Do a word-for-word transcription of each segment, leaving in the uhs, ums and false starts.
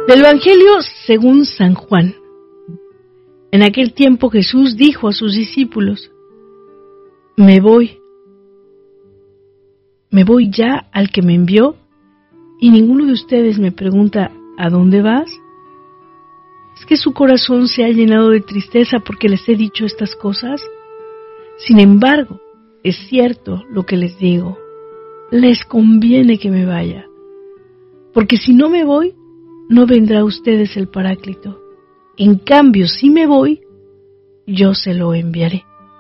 Del Evangelio según San Juan. En aquel tiempo Jesús dijo a sus discípulos: Me voy, me voy ya al que me envió, y ninguno de ustedes me pregunta: ¿a dónde vas? ¿Es que su corazón se ha llenado de tristeza porque les he dicho estas cosas? Sin embargo, es cierto lo que les digo, les conviene que me vaya, porque si no me voy, no vendrá a ustedes el Paráclito. En cambio, si me voy, yo se lo enviaré.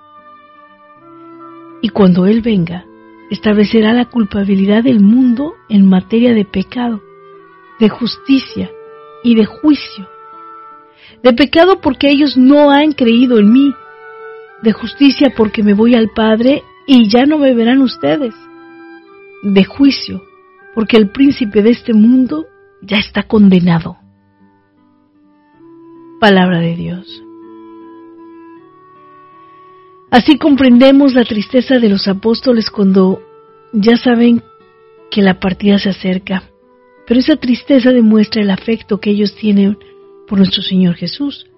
Y cuando Él venga, establecerá la culpabilidad del mundo en materia de pecado, de justicia y de juicio. De pecado porque ellos no han creído en mí. De justicia porque me voy al Padre y ya no me verán ustedes. De juicio porque el príncipe de este mundo ya está condenado. Palabra de Dios. Así comprendemos la tristeza de los apóstoles cuando ya saben que la partida se acerca, pero esa tristeza demuestra el afecto que ellos tienen por nuestro Señor Jesús.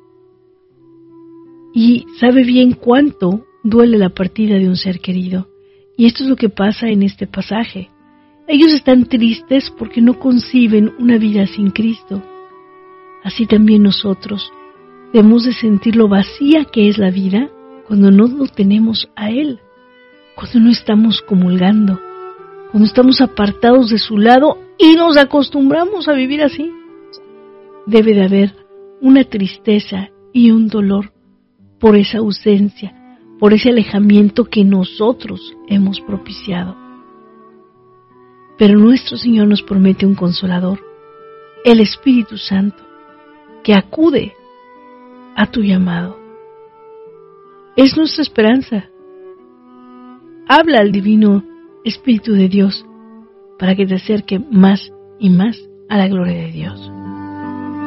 Y sabe bien cuánto duele la partida de un ser querido, y esto es lo que pasa en este pasaje. Ellos están tristes porque no conciben una vida sin Cristo. Así también nosotros debemos de sentir lo vacía que es la vida cuando no lo tenemos a Él, cuando no estamos comulgando, cuando estamos apartados de su lado y nos acostumbramos a vivir así. Debe de haber una tristeza y un dolor por esa ausencia, por ese alejamiento que nosotros hemos propiciado. Pero nuestro Señor nos promete un consolador, el Espíritu Santo, que acude a tu llamado. Es nuestra esperanza. Habla al Divino Espíritu de Dios para que te acerque más y más a la gloria de Dios.